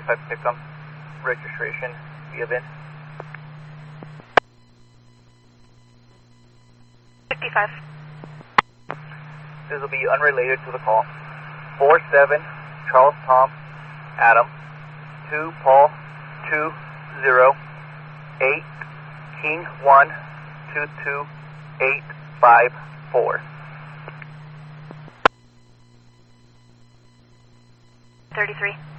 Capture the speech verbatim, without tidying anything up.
five Pickup, registration, via V I N. fifty-five. This will be unrelated to the call. four seven, Charles Tom, Adam, two Paul, two zero, eight, King one, two two, eight five four. thirty-three.